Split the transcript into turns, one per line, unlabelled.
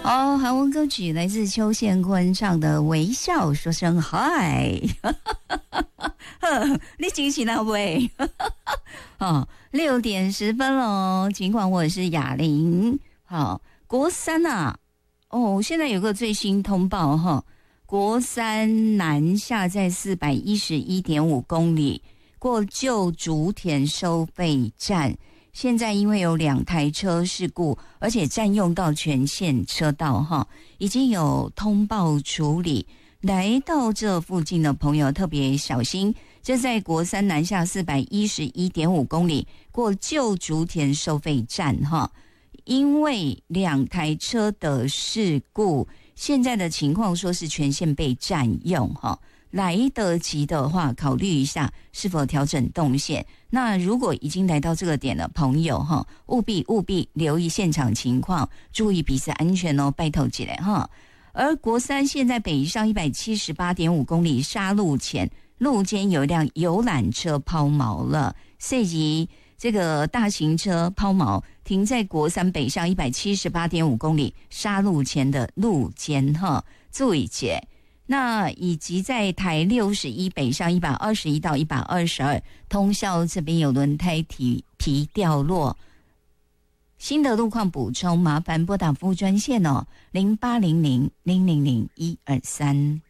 哦，韩文歌曲来自邱宪坤唱的《微笑》，说声嗨，你惊喜了喂？哦，6:10喽。尽管我是雅玲，好，国三啊，哦，现在有个最新通报哈，国三南下在411.5公里过旧竹田收费站。现在因为有2台车事故，而且占用到全线车道哈，已经有通报处理。来到这附近的朋友特别小心，这在国三南下411.5公里过旧竹田收费站哈，因为2台车的事故，现在的情况说是全线被占用哈。来得及的话，考虑一下是否调整动线。那如果已经来到这个点的朋友哈，务必留意现场情况，注意彼此安全哦，拜托起来哈。而国三现在北上178.5公里杀路前，路肩有一辆游览车抛锚了，涉及这个大型车抛锚停在国三北上178.5公里杀路前的路肩哈，注意些。那以及在台61北上121到122通宵这边有轮胎皮掉落，新的路况补充麻烦拨打服务专线哦，0800-000-123。